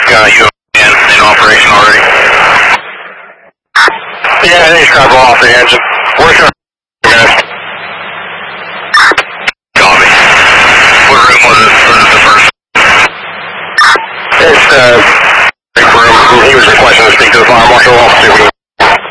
you in operation already? Yeah, I think it's got to blow off the engine. Where's your guys? Copy. What room was it for the first? It's big room. He was requesting to speak to the fire marshal.